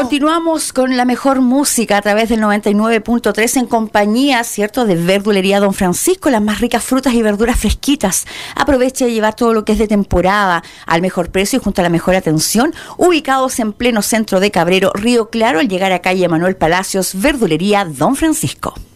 continuamos con la mejor música a través del 99.3 en compañía, ¿cierto?, de Verdulería Don Francisco, las más ricas frutas y verduras fresquitas. Aproveche de llevar todo lo que es de temporada al mejor precio y junto a la mejor atención, ubicados en pleno centro de Cabrero, Río Claro, al llegar a calle Manuel Palacios, Verdulería Don Francisco.